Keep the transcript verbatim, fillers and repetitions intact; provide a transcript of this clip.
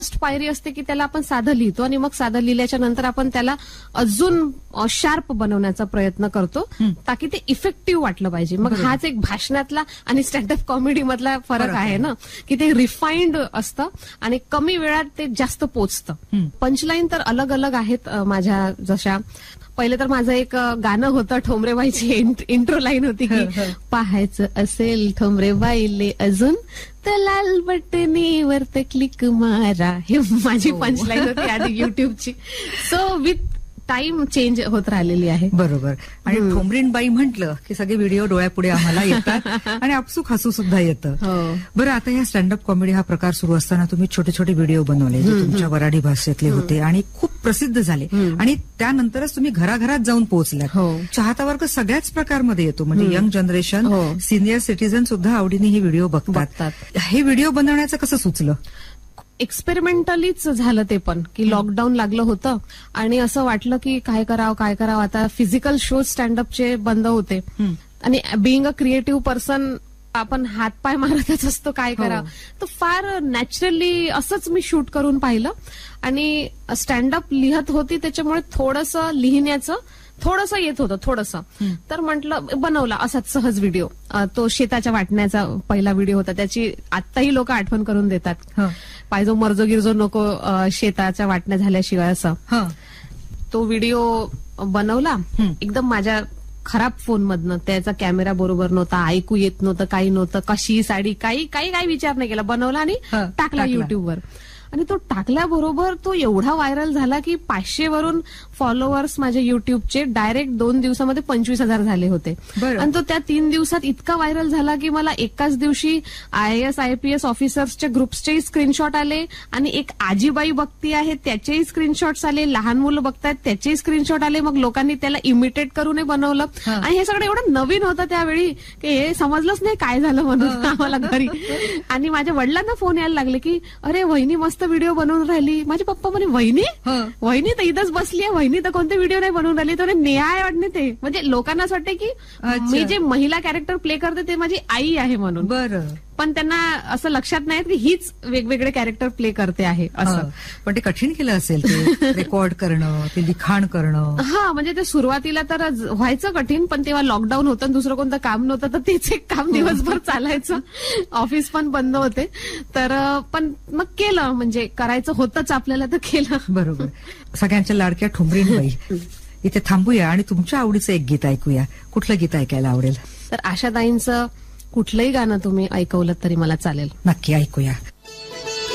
पायरी असते की त्याला आपण साधं लिहितो आणि मग साधं लिहिल्याच्या नंतर आपण त्याला अजून शार्प बनवण्याचा प्रयत्न करतो ताकी ते इफेक्टिव्ह वाटलं पाहिजे. मग हाच एक भाषणातला आणि स्टँडअप कॉमेडी मधला फरक आहे ना, की ते रिफाईंड असतं आणि कमी वेळात ते जास्त पोचतं. पंचलाईन तर अलग अलग आहेत माझ्या. जशा पहिले तर माझं एक गाणं होतं, ठोंबरेबाईची इंट्रो लाईन होती की पाहायचं असेल ठोंबरेबाईले अजून तर लाल बटनीवर ते क्लिक मारा. हे माझी पंचलाईन होती आधी युट्यूबची. सो विथ टाइम चेंज होत राहिलेली आहे. बरोबर. आणि ठोंबरीणबाई म्हटलं की सगळे व्हिडिओ डोळ्यापुढे आम्हाला येतात आणि आपसूक हसू सुद्धा येतं. बरं, आता या स्टँडअप कॉमेडी हा प्रकार सुरू असताना तुम्ही छोटे छोटे व्हिडिओ बनवले जे तुमच्या वराडी भाषेतले होते आणि खूप प्रसिद्ध झाले आणि त्यानंतरच तुम्ही घराघरात जाऊन पोहोचलात. चाहता वर्ग सगळ्याच प्रकारमध्ये येतो, म्हणजे यंग जनरेशन, सिनियर सिटीजन सुद्धा आवडीने हे व्हिडिओ बघतात. हे व्हिडिओ बनवण्याचं कसं सुचलं? एक्सपेरिमेंटलीच झालं ते पण, की लॉकडाऊन लागलं होतं आणि असं वाटलं की काय करावं काय करावं. आता फिजिकल शो स्टँडअपचे बंद होते आणि बिईंग अ क्रिएटिव्ह पर्सन आपण हातपाय मारतच असतो, काय करावं. तर फार नॅचरली असंच मी शूट करून पाहिलं आणि स्टँडअप लिहत होती त्याच्यामुळे थोडंसं लिहिण्याचं थोडंसं येत होतं थोडंसं. तर म्हटलं बनवला असाच सहज व्हिडिओ. तो शेताच्या वाटण्याचा पहिला व्हिडिओ होता, त्याची आत्ताही लोक आठवण करून देतात. पायजो मर्जो गिरजो नको शेताच्या वाटण्या झाल्याशिवाय असं. तो व्हिडिओ बनवला एकदम माझ्या खराब फोन मधनं. त्याचा कॅमेरा बरोबर नव्हता, ऐकू येत नव्हतं, काही नव्हतं, कशी साडी काही काही काही विचार नाही केला, बनवला आणि टाकला युट्यूबवर. आणि तो टाकल्याबरोबर तो एवढा व्हायरल झाला की पाचशे वरून फॉलोअर्स माझ्या युट्यूबचे डायरेक्ट दोन दिवसामध्ये पंचवीस हजार झाले होते. आणि तो त्या तीन दिवसात इतका व्हायरल झाला की मला एकाच दिवशी I S I P S ऑफिसर्सच्या ग्रुप्सचेही screenshot आले आणि एक आजीबाई बघती आहे त्याचेही स्क्रीनशॉट्स आले, लहान मुलं बघतायत त्याचेही स्क्रीनशॉट आले. मग लोकांनी त्याला इमिटेट करूनही बनवलं आणि हे सगळं एवढं नवीन होतं त्यावेळी की हे समजलंच नाही काय झालं म्हणून आम्हाला घरी. आणि माझ्या वडिलांना फोन यायला लागले की अरे वहिनी मस्त व्हिडिओ बनवून राहिली. माझे पप्पा म्हणे वहिनी वहिनी तर इथंच बसली आहे, वहिनी तर कोणते व्हिडिओ नाही बनवून राहिली. तर न्याय वाटणे ते, म्हणजे लोकांना असं वाटतं की मी जे महिला कॅरेक्टर प्ले करते ते माझी आई आहे म्हणून. बरं. पण त्यांना असं लक्षात नाही की हीच वेगवेगळे कॅरेक्टर प्ले करते आहे असं. पण ते कठीण केलं असेल ते रेकॉर्ड करणं, ते लिखाण करणं. हा, म्हणजे ते सुरुवातीला तर व्हायचं कठीण, पण तेव्हा लॉकडाऊन होतं, दुसरं कोणतं काम नव्हतं, तर तेच एक काम दिवसभर चालायचं. ऑफिस पण बंद होते. तर पण मग केलं, म्हणजे करायचं होतंच आपल्याला तर केलं. बरोबर. सगळ्यांच्या लाडक्या ठोंबरीणबाई, इथे थांबूया आणि तुमच्या आवडीचं एक गीत ऐकूया. कुठलं गीत ऐकायला आवडेल? तर आशाताईंचं कुठलंही गाणं तुम्ही ऐकवलं तरी मला चालेल. नक्की ऐकूया.